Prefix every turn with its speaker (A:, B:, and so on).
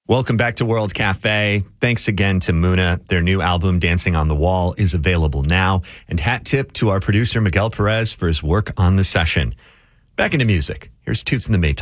A: Welcome back to World Cafe. Thanks again to Muna. Their new album, Dancing on the Wall, is available now. And hat tip to our producer, Miguel Perez, for his work on the session. Back into music. Here's Toots and the Maytals.